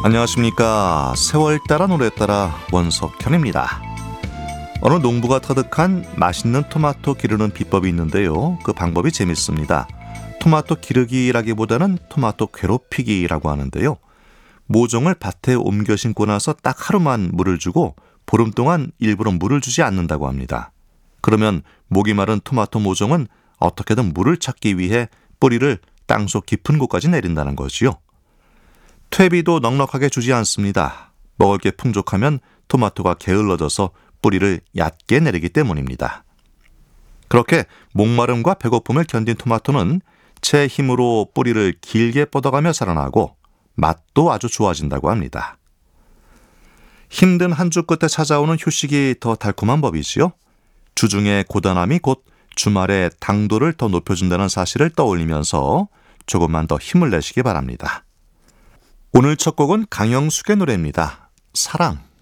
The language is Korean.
안녕하십니까. 세월 따라 노래 따라 원석현입니다. 어느 농부가 터득한 맛있는 토마토 기르는 비법이 있는데요. 그 방법이 재밌습니다. 토마토 기르기라기보다는 토마토 괴롭히기라고 하는데요. 모종을 밭에 옮겨 심고 나서 딱 하루만 물을 주고 보름 동안 일부러 물을 주지 않는다고 합니다. 그러면 목이 마른 토마토 모종은 어떻게든 물을 찾기 위해 뿌리를 땅속 깊은 곳까지 내린다는 거지요. 퇴비도 넉넉하게 주지 않습니다. 먹을 게 풍족하면 토마토가 게을러져서 뿌리를 얕게 내리기 때문입니다. 그렇게 목마름과 배고픔을 견딘 토마토는 제 힘으로 뿌리를 길게 뻗어가며 살아나고 맛도 아주 좋아진다고 합니다. 힘든 한 주 끝에 찾아오는 휴식이 더 달콤한 법이지요. 주중의 고단함이 곧 주말의 당도를 더 높여준다는 사실을 떠올리면서 조금만 더 힘을 내시기 바랍니다. 오늘 첫 곡은 강영숙의 노래입니다. 사랑.